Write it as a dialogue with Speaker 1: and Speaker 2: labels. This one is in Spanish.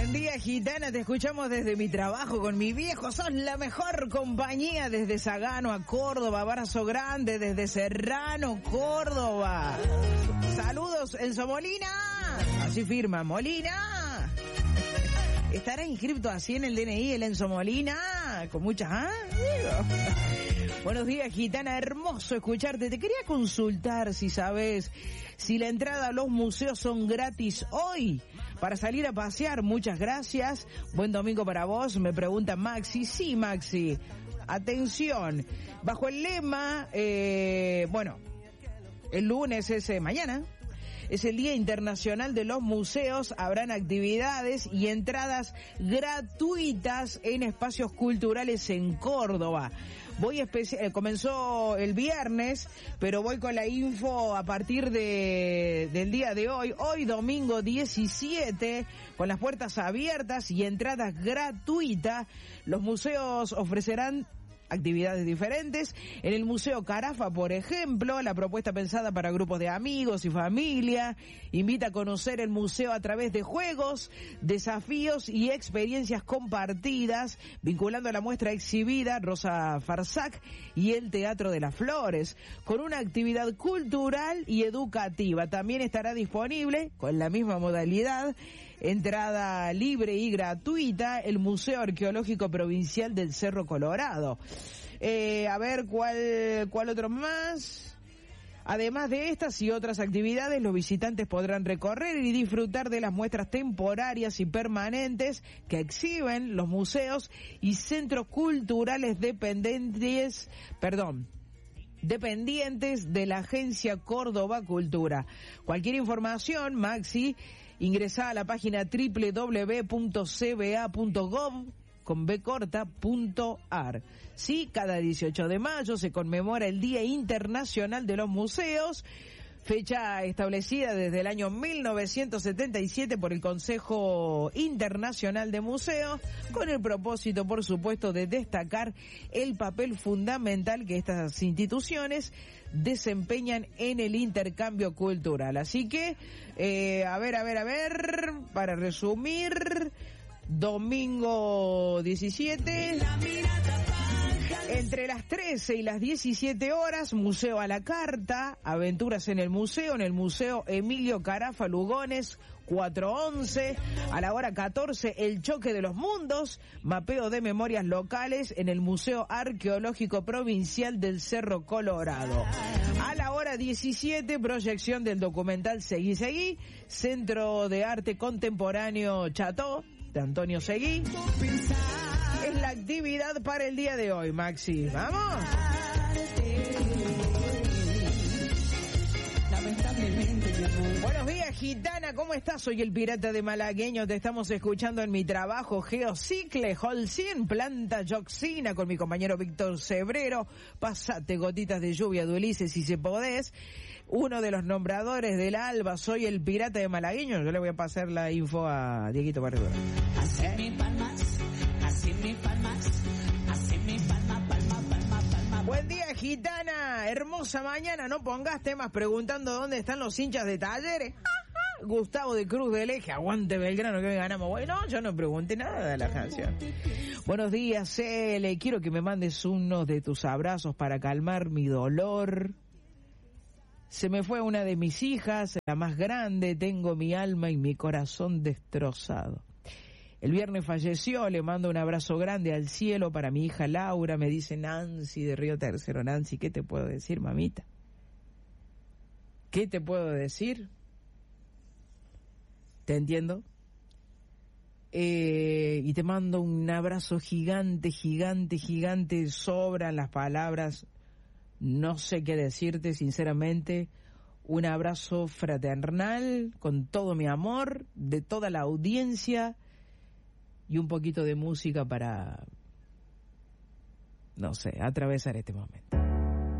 Speaker 1: Buen día, gitana, te escuchamos desde mi trabajo con mi viejo. Sos la mejor compañía desde Sagano a Córdoba. Abrazo grande desde Serrano, Córdoba. Saludos, Enzo Molina. Así firma, Molina. ¿Estará inscripto así en el DNI el Enzo Molina? Con muchas, Buenos días, gitana, hermoso escucharte. Te quería consultar si sabes si la entrada a los museos son gratis hoy para salir a pasear. Muchas gracias. Buen domingo para vos, me pregunta Maxi. Sí, Maxi. Atención. Bajo el lema, el lunes es mañana. Es el Día Internacional de los Museos. Habrán actividades y entradas gratuitas en espacios culturales en Córdoba. Comenzó el viernes, pero voy con la info a partir del día de hoy. Hoy domingo 17, con las puertas abiertas y entradas gratuitas. Los museos ofrecerán actividades diferentes. En el Museo Carafa, por ejemplo, la propuesta pensada para grupos de amigos y familia invita a conocer el museo a través de juegos, desafíos y experiencias compartidas, vinculando a la muestra exhibida Rosa Farsac y el Teatro de las Flores, con una actividad cultural y educativa. También estará disponible, con la misma modalidad, entrada libre y gratuita, el Museo Arqueológico Provincial del Cerro Colorado. A ver, ¿cuál otro más? Además de estas y otras actividades, los visitantes podrán recorrer y disfrutar de las muestras temporarias y permanentes que exhiben los museos y centros culturales dependientes de la Agencia Córdoba Cultura. Cualquier información, Maxi, ingresa a la página www.cba.gov.ar. Sí, cada 18 de mayo se conmemora el Día Internacional de los Museos, fecha establecida desde el año 1977 por el Consejo Internacional de Museos, con el propósito, por supuesto, de destacar el papel fundamental que estas instituciones desempeñan en el intercambio cultural. Así que, para resumir, domingo 17, entre las 13 y las 17 horas, museo a la carta, aventuras en el Museo Emilio Carafa Lugones 411, a la hora 14, el choque de los mundos, mapeo de memorias locales en el Museo Arqueológico Provincial del Cerro Colorado. A la hora 17, proyección del documental Seguí, Centro de Arte Contemporáneo Chateau, de Antonio Seguí. Es la actividad para el día de hoy, Maxi. ¡Vamos! Buenos días, gitana, ¿cómo estás? Soy el pirata de Malagueño, te estamos escuchando en mi trabajo Geocicle, Holcim, planta Joxina, con mi compañero Víctor Cebrero. Pasate gotitas de lluvia de Ulises si se podés. Uno de los nombradores del ALBA, soy el pirata de Malagueño. Yo le voy a pasar la info a Dieguito Barredura.
Speaker 2: Así mi palmas, así mi palmas, así mi palma.
Speaker 1: Buen día, gitana, hermosa mañana, no pongas temas preguntando dónde están los hinchas de Talleres. Gustavo de Cruz del Eje, aguante Belgrano que hoy ganamos. Bueno, yo no pregunté nada de la canción. Buenos días, Cele, quiero que me mandes uno de tus abrazos para calmar mi dolor. Se me fue una de mis hijas, la más grande, tengo mi alma y mi corazón destrozado. El viernes falleció, le mando un abrazo grande al cielo para mi hija Laura, me dice Nancy de Río Tercero. Nancy, ¿qué te puedo decir, mamita? ¿Qué te puedo decir? ¿Te entiendo? Y te mando un abrazo gigante, sobran las palabras, no sé qué decirte, sinceramente. Un abrazo fraternal, con todo mi amor, de toda la audiencia, y un poquito de música para, no sé, atravesar este momento.